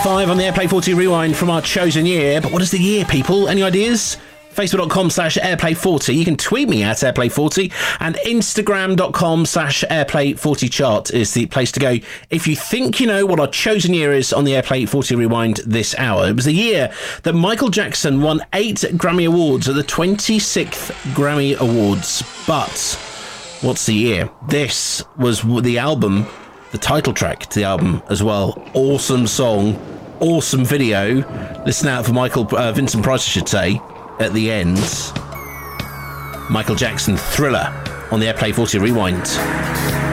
5 on the Airplay 40 Rewind from our chosen year. But what is the year, people? Any ideas? Facebook.com/Airplay40. You can tweet me at Airplay40, and Instagram.com/Airplay40chart is the place to go if you think you know what our chosen year is on the Airplay 40 Rewind this hour. It was the year that Michael Jackson won 8 Grammy Awards at the 26th Grammy Awards. But what's the year? This was the album, the title track to the album as well. Awesome song, awesome video. Listen out for Vincent Price, I should say, at the end. Michael Jackson, Thriller on the Airplay 40 Rewind.